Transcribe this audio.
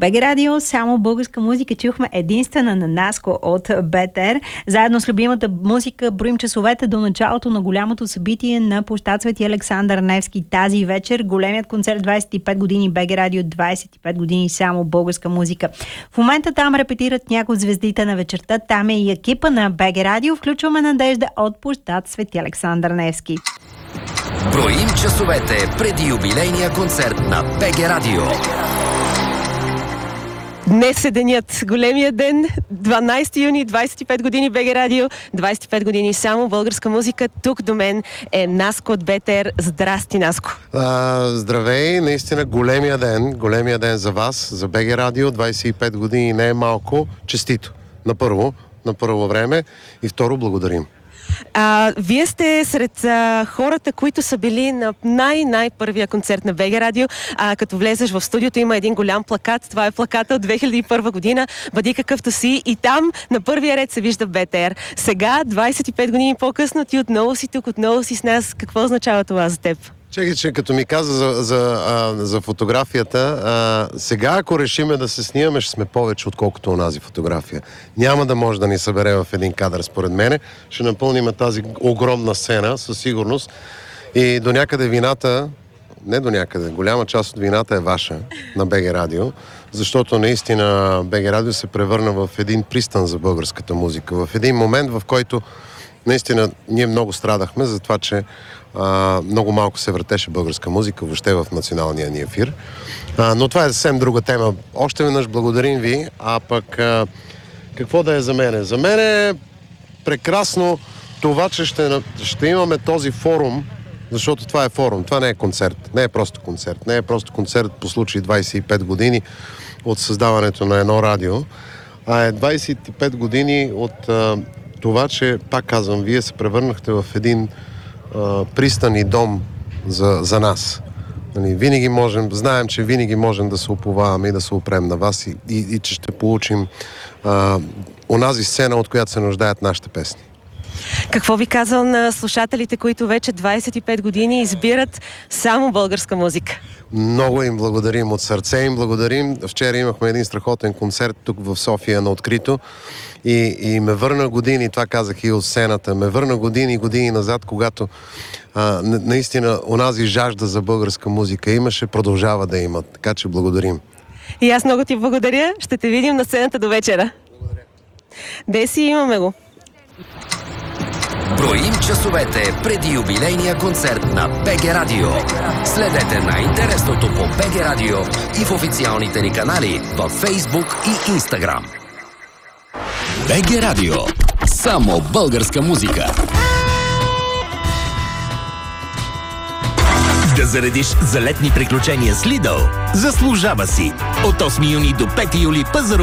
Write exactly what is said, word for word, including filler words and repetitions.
БГ Радио, само българска музика. Чухме единствена на Наско от БТР. Заедно с любимата музика броим часовете до началото на голямото събитие на площад Свети Александър Невски тази вечер. Големият концерт двадесет и пет години БГ Радио, двадесет и пет години само българска музика. В момента там репетират някои от звездите на вечерта. Там е и екипа на БГ Радио. Включваме Надежда от площад Свети Александър Невски. Броим часовете преди юбилейния концерт на БГ Радио. Днес е денят, големия ден, дванадесети юни, двадесет и пет години БГ Радио, двадесет и пет години само българска музика. Тук до мен е Наско от БТР. Здрасти, Наско! А, здравей, наистина големия ден, големия ден за вас, за БГ Радио, двадесет и пет години не е малко. Честито! На първо, на първо време и второ благодарим. А, вие сте сред а, хората, които са били на най-най-първия концерт на БГ Радио. А, като влезеш в студиото, има един голям плакат. Това е плаката от две хиляди и първа година. Бъди какъвто си. И там на първия ред се вижда БТР. Сега, двадесет и пет години по-късно, ти отново си тук, отново си с нас. Какво означава това за теб? Чекай, че като ми каза за, за, а, за фотографията, а, сега ако решиме да се снимаме, ще сме повече отколкото онази фотография. Няма да може да ни събере в един кадър, според мене. Ще напълним тази огромна сцена, със сигурност. И до някъде вината, не до някъде, голяма част от вината е ваша на БГ Радио, защото наистина БГ Радио се превърна в един пристан за българската музика. В един момент, в който наистина ние много страдахме за това, че а, много малко се въртеше българска музика въобще в националния ни ефир. А, но това е съвсем друга тема. Още веднъж благодарим ви, а пък а, какво да е за мене? За мен е прекрасно това, че ще, ще имаме този форум, защото това е форум, това не е концерт, не е просто концерт, не е просто концерт по случай двадесет и пет години от създаването на едно радио, а е двадесет и пет години от а, това, че, пак казвам, вие се превърнахте в един а, пристан и дом за, за нас. Нали, винаги можем, знаем, че винаги можем да се уповаваме и да се опрем на вас и, и, и че ще получим а, онази сцена, от която се нуждаят нашите песни. Какво ви казал на слушателите, които вече двадесет и пет години избират само българска музика? Много им благодарим, от сърце им благодарим. Вчера имахме един страхотен концерт тук в София на открито и, и ме върна години, това казах и от сцената, ме върна години и години назад, когато а, наистина онази жажда за българска музика имаше, продължава да има. Така че благодарим. И аз много ти благодаря. Ще те видим на сцената до вечера. Благодаря. Деси, имаме го. Броим часовете преди юбилейния концерт на БГ Радио. Следете най-интересното по БГ Радио и в официалните ни канали във Фейсбук и Инстаграм. БГ Радио. Само българска музика. Да заредиш за летни приключения с Lidl заслужава си. От осми юни до пети юли пазарувай